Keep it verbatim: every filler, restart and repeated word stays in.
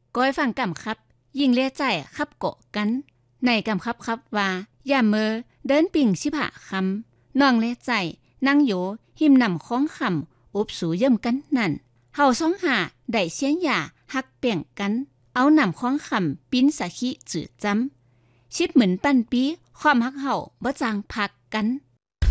ก้อยฟังกำครับยิงเลียใจขับเกาะกันในกำครับครับว่าอย่าเมอเดินปิ่งชิบหะคำน้องเลียใจนั่งอยู่หิมนำของคำอุบสูเยิ่มกันนั่นเฮาสองหาได้เสียงหย่าหักเปี่ยงกันเอานำของคำปิ้นสะขิจืดจำชิบเหมือนปั้นปีความหักเฮาบ่จางพักกัน